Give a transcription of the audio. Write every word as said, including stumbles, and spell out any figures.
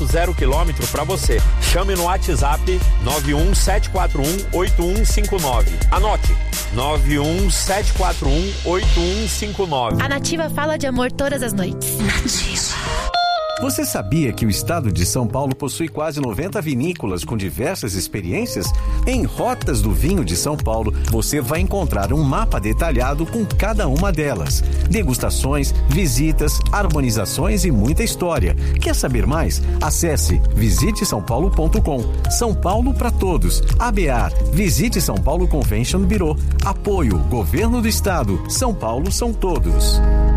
serviço zero quilômetro para você. Chame no WhatsApp nove um sete quatro um oito um cinco nove. Anote, nove um sete quatro um oito um cinco nove. A Nativa fala de amor todas as noites. Nativa. Você sabia que o estado de São Paulo possui quase noventa vinícolas com diversas experiências? Em Rotas do Vinho de São Paulo, você vai encontrar um mapa detalhado com cada uma delas. Degustações, visitas, harmonizações e muita história. Quer saber mais? Acesse visite são paulo ponto com. São Paulo para todos. A B A R, Visite São Paulo Convention Bureau. Apoio, Governo do Estado. São Paulo são todos.